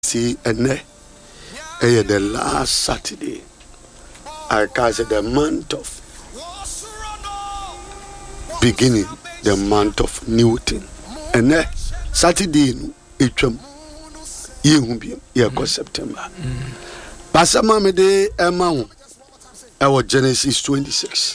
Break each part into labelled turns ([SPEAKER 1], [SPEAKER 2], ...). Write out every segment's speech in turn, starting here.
[SPEAKER 1] see ene the last Saturday. I can say the month of beginning, the month of new thing. Ene Saturday no etwam yehubiem yeko September. Pasama me de ema ho Genesis 26.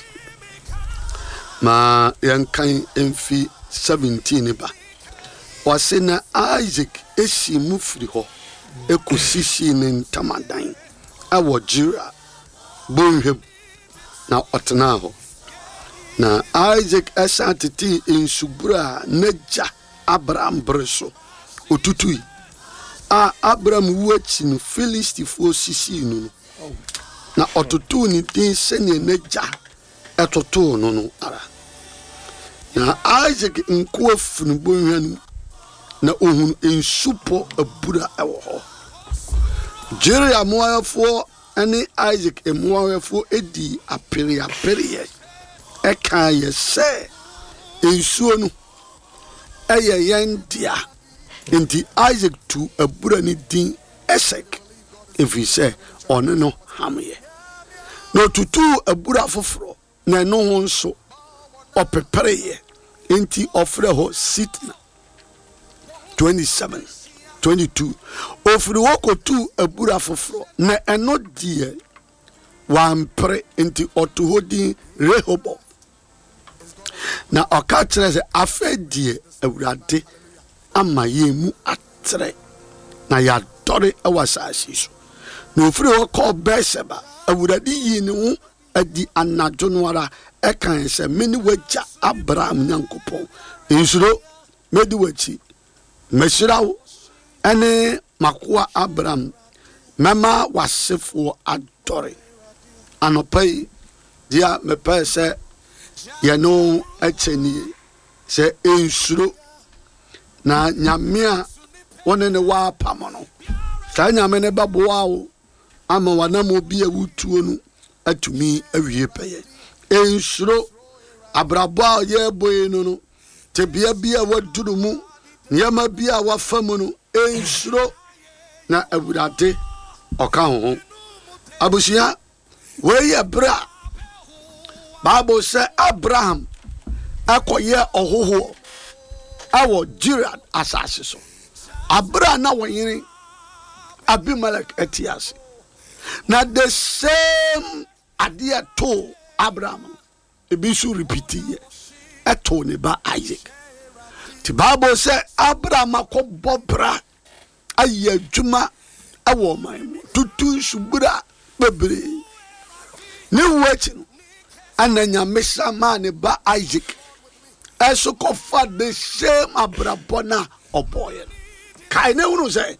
[SPEAKER 1] Ma yankan emfi 17 ba. Wase na Isaac esi mu firi ho ekosisi ne ntamadan awo Jira bonhwem na otena ho na Isaac asatiti insubura neja Abraham breso otutui Abraham wuachi no Filistifo sisi no na otutu ni din sene neja etoto no ara na Isaac nko afunu bonhwanu na ohun ensupo abura ewo ho Jira moafo ani Isaac moafo edi apere eka ye se ensuo no eye yandia enti Isaac tu abura ni din Esek efi se ono no hamye no tutu abura foforo na no ho nso opepere enti ofre ho Sitna 27 22 ofri woko tu abura foforo na eno die wampre enti otuhodi Rehobo na okachre se afedie awurade ama yemu atre na ya dore awasasi so na ofri woko Beseba awurade yi ne ho adi anajo no ara ekan se meni waja Abraham nyankopon insuro medi wachi Meshirawo ene makoa Abraham mema wasefo adore anopai dia mepe se ye no acheni se ensuro na nyamea wone ne wa pamono sa nyame ne baboa wo ama wanamo bia wutuo no atumi awie peye ensuro abrabo ye boye no te bia waduru mu Nyama bia wafamu no ensuro na awurade oka ho abusia we bra Bible say Abraham akoye ohoho awo Jira asase so Abraham na wonyere Abimelech etiase na the same idea to Abraham ebisu repeat ye eto ne ba Isaac. The Bible says Abraham akobobra aye djuma awo man tutu subura bebre ne wachi no ananya mesa man ba Isaac eso kofa the same abrabona oboye kai ne unu say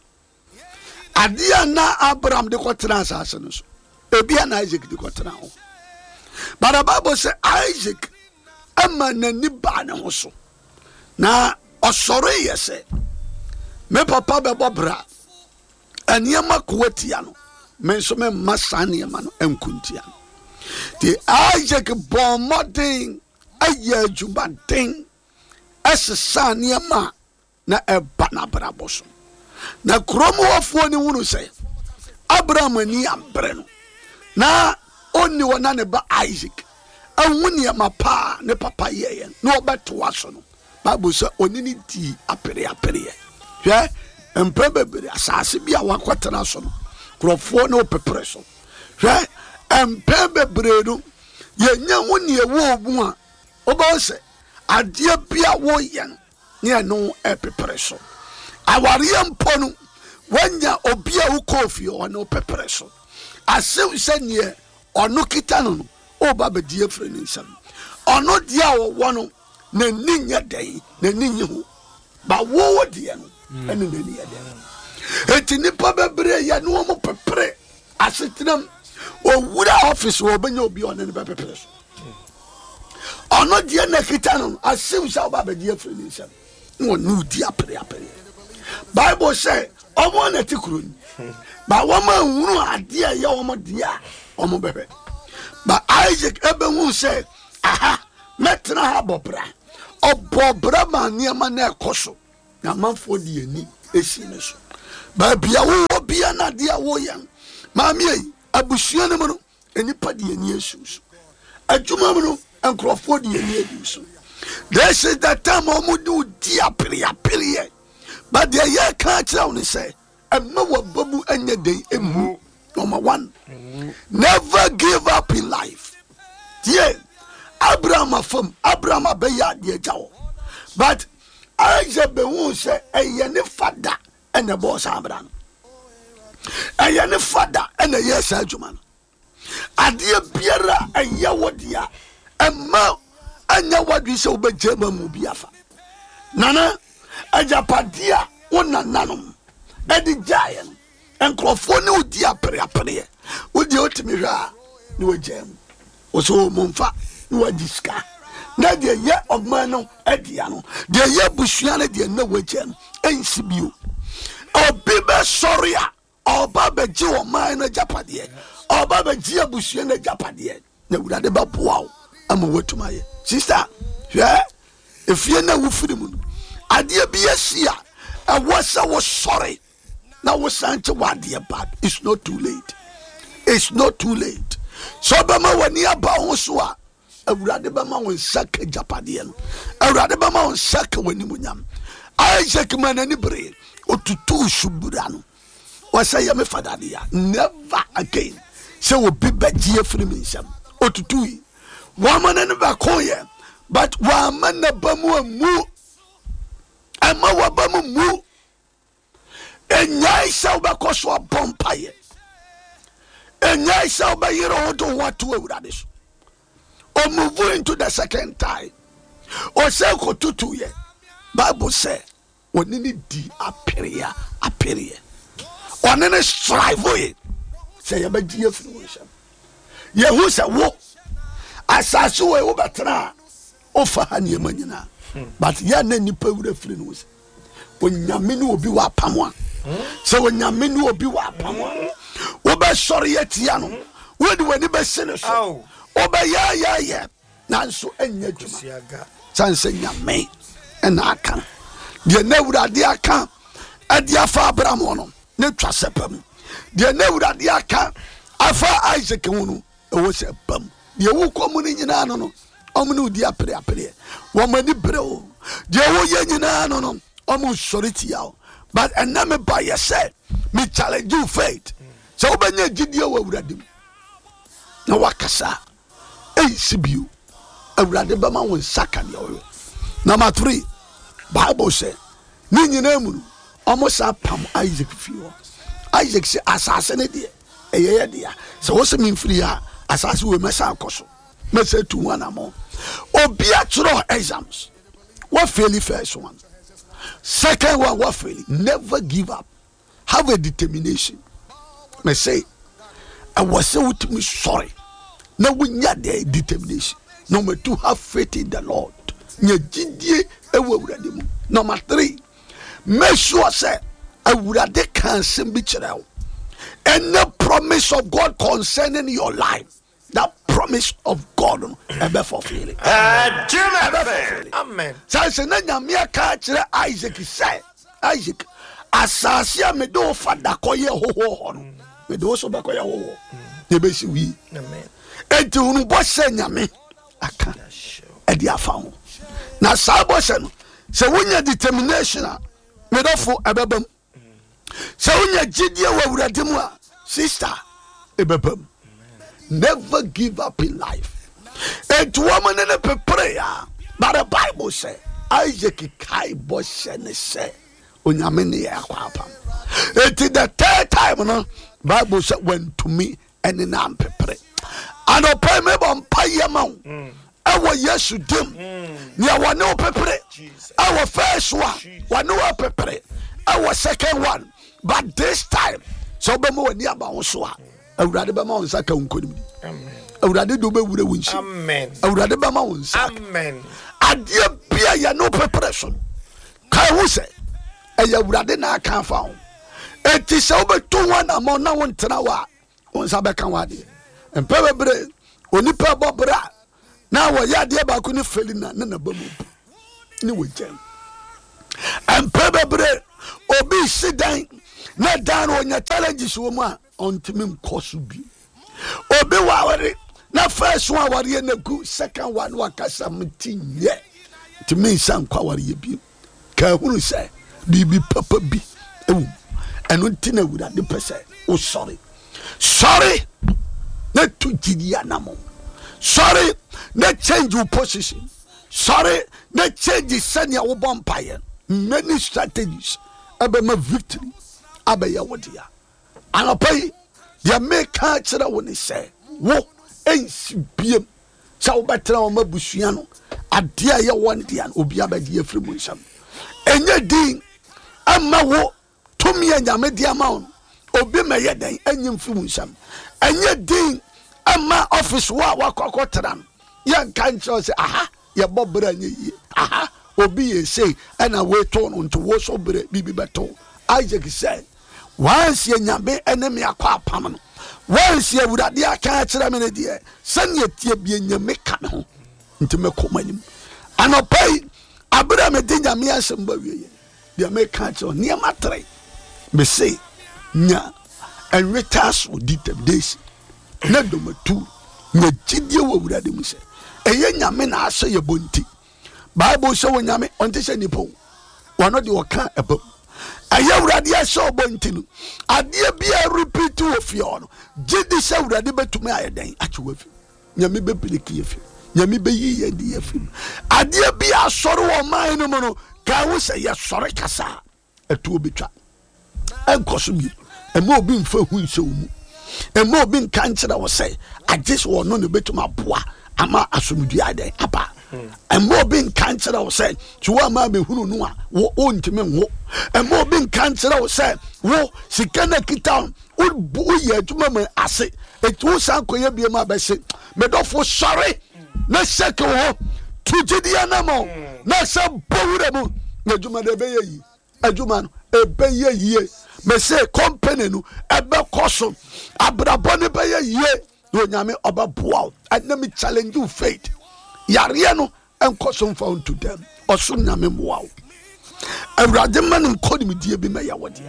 [SPEAKER 1] adia na Abraham de kotra asase no so ebia na Isaac de kotra ho but the Bible says Isaac amana ni ba na ho so na osoro yese me papa be bobra aniema kwatia no me so me masane ma no enkuntia the Isaac born modern aye jubaden esesa aniema na eba na braboso na kromo wafo ni wunu se Abraham ani ambre no na oni wona ne ba Isaac awuni ma pa ne papa yeye no obeto aso no Bible say onini di apere hwe empebebere asase bia wakwatena so no krofo na opepere so hwe empebebere no yenya woni ewo obu a oba se ade bia wo yen ne no epepere so aware mpo no wanya obia wo kofi o na opepere so asew se ne ono kita no oba bedi efre ni nsam ono dia wo no na ninya dai na ninyi ho ba wo de no ene na ninya dai etini pa bebre ya no mo pepre asetinam owura office wo benya obi on ne pepre so ono de na kita no asim sha ba be de freni sha no nu di apre Bible say omo na tikuru ba wo ma nwuru ade ya wo mo dia omo bebe ba Isaac ebe hu say aha metra ha bobra obobra ma niema na ekoso na manfo di ani esi ne so Babia wo bia na dia wo yan. Maami abusua ne mo no enipa de ani asusu. Adwuma mo no enkrofo de ani asusu. This is the time omudu dia period. But the year can't tell me say emma wo babu anya den emu. Number 1. Never give up in life. Yeah. Abraham afam Abraham abeya de jawo. But Isaac be won say eyene fada and the boss Abraham. Eyene fada and the yes adwuma. Ade biara enya wodia. Emma anya wadu se obejema mu biafa. Nana ajapadia wona nanom. Edi giant. Enkrofo ne odi apere odi otimi hwa ne wagem oso momfa ne wagiska na de ye ogman no edia no de ye busua ne de na wagem ensibio obi be soria oba be ji o man na japade oba be ji abusua na japade na wurade ba boawo ama watumaye sister hwe efie na wufiri mu ade bi asia awasa wo sorry. Now we sent what dear bad. It's not too late. It's not too late. So Bama when you about Hosua, a Radibama will suck a Japadian. A Radibama will suck when you munyam. Isaac man any brain or to 2 Shuburan. Or say I'm a fadadia. Never again. So will be bad dear for me some or to 2. Woman and Bakoya, but one man a bamu moo. And my wabamu moo. Enyai sa obakoso abompaye enyai sa obayiro hodo watu ewurade so o move into the second time o say ko tutu ye Bible say oni ni di apere oni ni strive ye say ye baji afrunsha ye hu say wo asaso we wo betra o fa hanie manyina but ya na nipa wura firi no say onyame ni obi wa pamwa. So when you mean will be wapam, Oba sorry yet yano, where do any best sinners? Oba ya, Nanso and Yaga, Sansenya me, and I can. You never had the account at the Afa Bramono, no trasepum. You never had the account, Afa Isaac Unu, was a bum. You will come in Yanano, Omnu diapre, woman bro, Joe Yanano, almost sorry to you. But and never by yourself, me challenge you faith. So when you did your ready. No wakasa. ACBU. A radibama will sack on your. Number 3. Bible said, Nini name almost a pam Isaac few. Isaac say assassinated. A year. So what's the mean free? Assassin with Messa Cosso. Messa to one or more. Or be at exams. What fairly first one? Second one, what failing? Never give up. Have a determination. May say, I was so to me sorry. Now we need the determination. Number 2, have faith in the Lord. Number 3, make sure say I would have the cancer be child. And the promise of God concerning your life. That promise of God ever fulfilling. Amen. So I say, Nanya catch Isaac say, Isaac, Asasia me do fada koye ho. Me do so bakoye ho. Ye be si wi. Amen. Enti unu bo se nyame aka. E dia fa ho. Na sa bo se no. Se wonya determination me do fo ebebam. Se wonya gidie wa wurade mu a sister ebebam. Never give up in life. And woman in a prayer, but the Bible says, Isaac kai boshene say, Unyamini akwapam. It is the 3rd time, no Bible said, went to me and in am pepper. And I pay me on payamount. Our yes, you dim. Near one no pepper. Our first one no pepper. Our second one. But this time, so be more near Bauswa. Awurade ba ma wonsa ka unkonim. Amen. Awurade do be wure wunchi. Amen. Awurade ba ma wonsa. Amen. Ade bia ya no preparation. Kai wo se e ya awurade na aka fa ho. Enti se obeto wan amon na wontena wa. Wonsa be kan wade. Empa bebre onipa bobra na wo ya de ba ko ni felina na ba mu. Ni wo jam. Empa bebre obi sidan na dan onya challenges wo mu a ontimi nkoso bi obi waware na first one ware na gu second one wakasa mtinye timi san kwa ware bi ka hunu say bibi papa bi ewu eno ntina wura de pese o sorry na to gidia namo sorry na change your position sorry na change senia wo bompaye many strategies abema victory abaya wodia anopai dia make kira woni say wo ensi biem sa wo betra wo mabusua no ade aye wondia obi abadi afri mu nsam enye din ama wo tumi anyame dia ma on obi meye den anyim fi mu nsam enye din ama office wa wakokotran yan kan cho say aha ye bobra nye yi aha obi ye say ana we to no nto wo so bre bibi beto Isaac said once ye nyame enemy akwa apam no once ye wurade aka akira me ne de sane tie bie nyame ka me ho nti me komanim anopai abra me de nyame asem ba wiye de me ka cho ne matre me say nya enretas oditabdesi na domatu nya gidie wo wurade mu se eye nyame na ase ye bonti bible show nyame onte se nipo wono de woka eba aya wurade ase obonti no ade bia repeat wo fio no gidi se wurade betumi ayeden achi wo fi nyame bepiliki yefi nyame beyi ye di yefi ade bia asoro wo man no mo no ka wo se ye sore kasa etu obetwa enkoso bi ema obi mfa hu nse omu ema obi nka nkyera wo se agese wo no betuma boa ama asomdua aden apa ema obi nka nkyera wo se tuwa ma be hunu no a wo ntime nwo ema obi nka nkyera wo se wo sikana kita wo ye adwuma ma ase etu san koye bia ma be se medofo sore na seke wo tujidia na mo na se bowure mu na adwuma de be yi adwuma no ebe ye me say company no ebe koso abrabone be ye no nyame oba boa and let me challenge you faith yare no enkoso found to them oso nyame boa awurade man nkodi medie bi meya wodia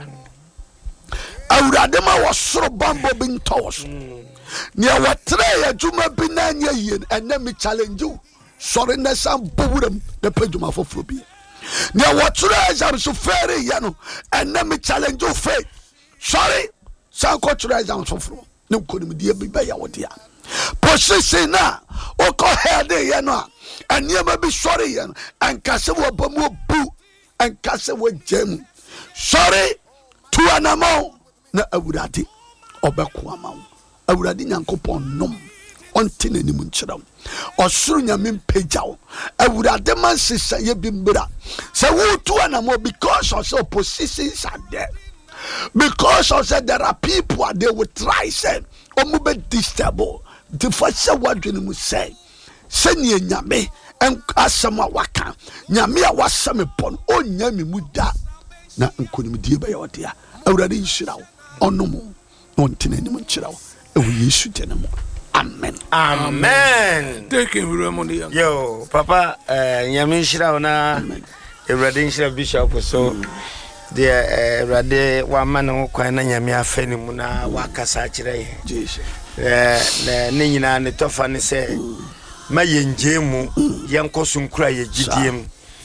[SPEAKER 1] awurade ma wosoro bambo bi ntos ne watre adwuma bi na nya yie and let me challenge you sorry na sam bowuram de pejuma foforo bi ne watre exam so fere ya no and let me challenge you faith sorry san ko tre exam foforo ne nkodi medie bi meya wodia position na o ko head ya no aniema bi sorry ya no ankase wo bamu bu ankase wo jam sorry to anamo na awurade obeko amawo awurade nyankopon nom onte nanim nkyerɛw osoro nyame mpagyaw awurade man sisa ye bi mbra se wo to anamo because of so positions are there because of that there are people they will try say omu be disturb the first wadwene mu say sene nyame en asama waka nyame a wasame pon onya me mu da na nkonimdie be yodia awurade yishirawo onomo ontene nim nkyirawo ewu yesu tenemo amen
[SPEAKER 2] amen
[SPEAKER 3] take him
[SPEAKER 2] yo papa nyame yishirawo na awurade yishira bishop so de awurade wa manu kwan na nyame afani mu na wakasa kire
[SPEAKER 1] Jesus
[SPEAKER 2] ne nyina ne tofa ne se ma yenjemu yenkoso nkura ye gidiem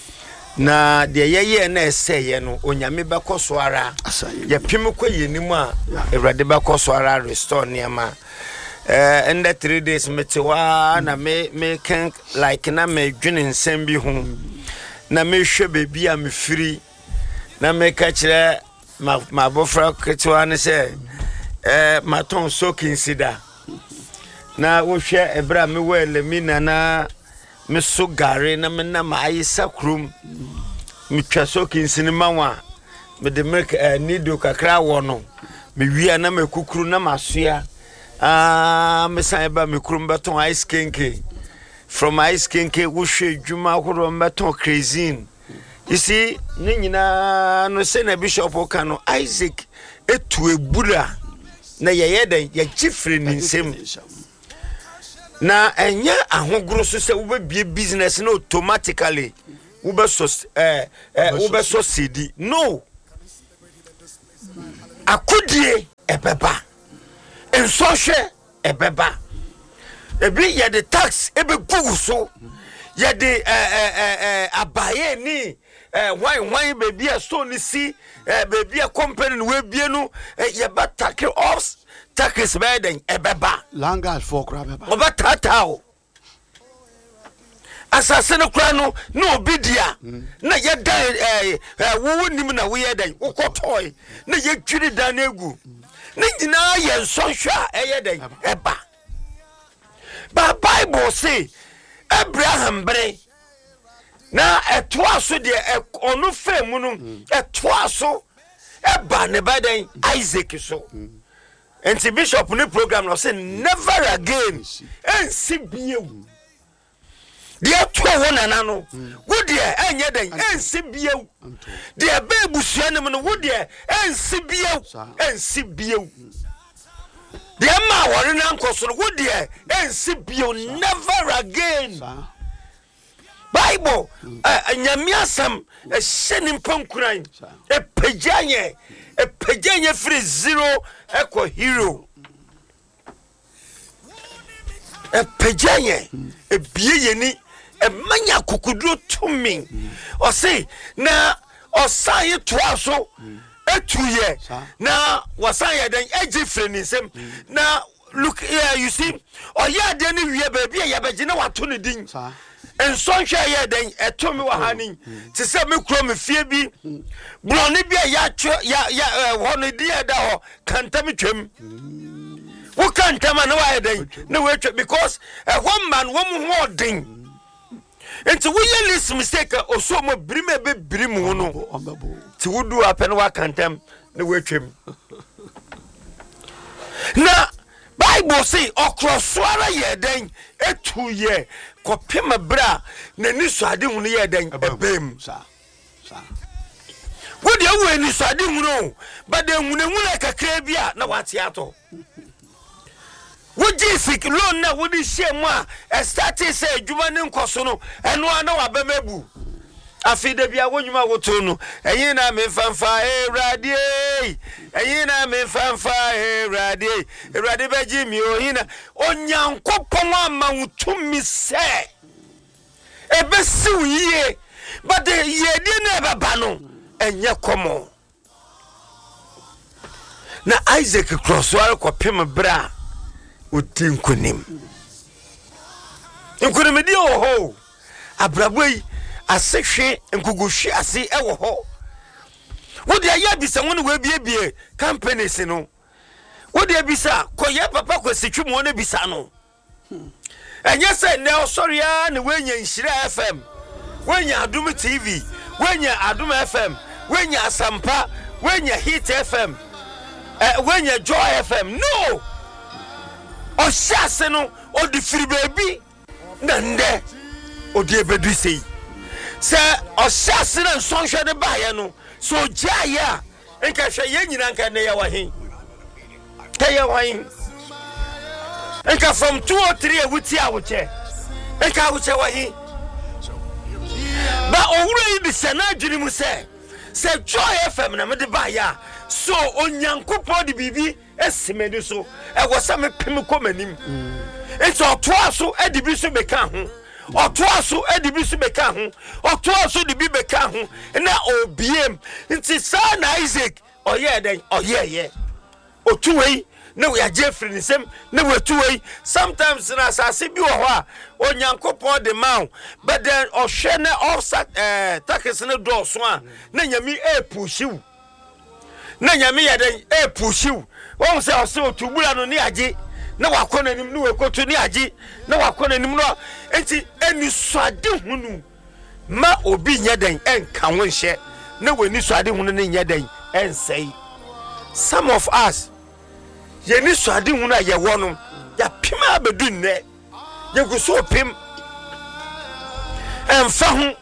[SPEAKER 2] na de yeye na eseye no onyame bekoso ara ye pim kwa yenimu a awurade bekoso ara restore niama in the 3 days metewa na me can like na me dwene nsem bi ho na me hwe bebi a me firi na me ka kire ma bofra ketewa ne se maton sokin sida na wo hwe ebra me wele mi nana me so gare na me na ma ayisa krum me twa sokin sinima wa me de milk nido kakra wo no me wia na me kukuru na masoa me san eba me krum beton ice kenke from ice kenke wo hwe dwuma horo beton crazine you see ni nyina no se na bishop okano Isaac etu ebura na yeyeden ye gifre ni nsem na enya ahogoro so se wo be business na automatically wo be so CD no akudie ebeba ensoshe ebeba ebi ye the tax ebe gugu so ye the abaye ni why baby a stone see baby a company we bie no ye ba take off tax beden ebeba
[SPEAKER 1] langas for crabeba
[SPEAKER 2] oba tatao asase no kra no na obidia na ye dan wo nim na wo ye dan ukotoy na ye twiri dan egu na nyina ye nsonhwa eye dan eba ba Bible say Abraham bre na etoaso de onu femu no etoaso eba ne badan Isaac so enti bishop ni program no say never again ensi biewu de to wona na no wo de enye den ensi biewu de be busua ne no wo de ensi biewu de ma wore na nkoso wo de ensi biewu never again Bible nyame asam ehye mpankuran epaganye free zero equal hero epaganye ebie ni emanya kokuduro tumi o say na osaye toaso etuye na wasaye den eji free ni sem na look here you see oya de ni wie ba bia ya begine wato ne din ensonhwe ye den etomi wa hanin ti se me kro me fie bi bloni bia ya hono di eda ho kantam twem wo kantam na wa den na we twa because one man wo mu ho den enti wo ye list mistake oso mo brime be brimu no ti wudu apen wa kantam na we twem na Bible say okroswara ye den etuye kopema bra na nisade hunu ye den ebem wo de wo nisade hunu ba de hunu kakra bia na wate ato wo jisik loan na wo di shemu a start say adwuma ne nkoso no eno ana wa bemabu afide bia wonwuma woto no eyin na me fanfa erade eyin na me fanfa erade beji mi ohina onyankopon ama wutumi se ebesiw yie but yedi na baba no enye komo na Isaac crossware ko pem bra otinkunim di oho abraboi asehwe nkuguhwe ase ewo ho wo de ya bisa wonu we biebie companies no wo de bisa koye papa kwasitwu mo na bisa no enye se ne osoria ne wenya nhire FM wenya adum TV wenya adum FM wenya asampa wenya hit FM wenya joy FM no o shase no o di free baby na nde o de bedu sei se o shase na nsonhwe de baye no so jaya enka hwe ye nyina nka ne ya wahin taya wahin enka from 2 or 3 wuti awuche enka awuche wahin ba owura yi bi se na adwiri mu se joy FM na me de baye so onyankopɔ de bibi esimedi so ɛwɔ me pem komanim enti ɔtoaso edibi so beka ho ɔtoaso edibi so beka ho ɔtoaso de bi beka ho na obiem enti sa na Isaac ɔyɛ den ɔyɛyɛ otuwei na we agefri ni sem na we tuwei sometimes na asase bi wɔ hɔ a onyankopɔ de ma but then ɔhwɛ na offset takes ne dɔɔso a na nyame pushiw na nyame yɛ den pushiw won se ose otubula no ni age na wakɔ nanim no wekoto ni age na wakɔ nanim no enti eni suade hunu ma obi nya den enka wo nhye na wani suade hunu ne nya den ensei some of us ye ni suade hunu a ye wo no ya pima abedu nne ye guso pim emfa hu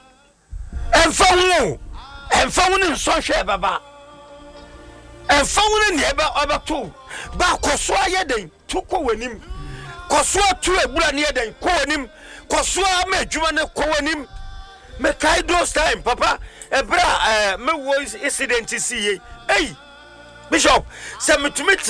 [SPEAKER 2] ni nsɔhwɛ baba emfa hu ni eba obato ba koso ayeden to ko wanim koso atu ebura ne yeden ko wanim koso ama adwuma ne ko wanim me kai those time papa ebra me wo incident see hey Bishop, say me to me